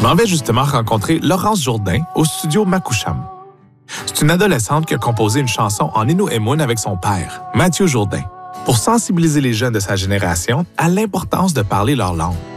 m'en vais justement rencontrer Laurence Jourdain au studio Makoucham. C'est une adolescente qui a composé une chanson en Innu-Aimun avec son père, Mathieu Jourdain, pour sensibiliser les jeunes de sa génération à l'importance de parler leur langue.